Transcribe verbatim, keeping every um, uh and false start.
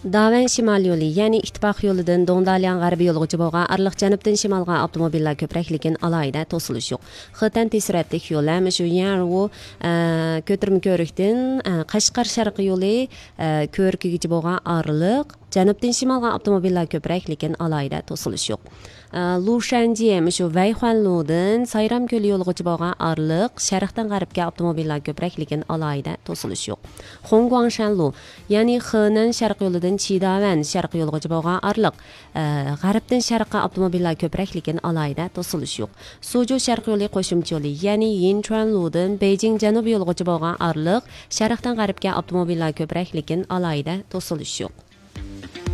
Davan Şimal yo'li, ya'ni ittifoq yo'lidan Dongdalian g'arbiy yo'lg'ichi bo'lgan ariq janubdan shimolga avtomobillar ko'proq, lekin alohida to'silish yo'q. Xitan tesratlik yo'li, shu Yarwo ko'tirma ko'rikdan Qashqar sharqiy yo'li ko'rkigacha bo'lgan ariq janubdan shimolga avtomobillar ko'proq, lekin alohida to'silish yo'q. Lushanjiye shu Vayxuanludan Sayram ko'li yo'lg'ichi bo'lgan ariq sharqdan g'arbga avtomobillar ko'proq, lekin alohida to'silish yo'q. Hongguangshanlu, ya'ni Henan sharq yo'lidan Chidavan sharq yo'lg'ichi bo'lgan ariq g'arbdan sharqqa avtomobillar ko'proq, lekin alohida to'silish yo'q. Suzhou sharq yo'li qo'shimcha yo'li, ya'ni Yinchuanludan Beijing janub yo'lg'ichi bo'lgan ariq sharqdan g'arbga avtomobillar ko'proq, lekin alohida to'silish yo'q.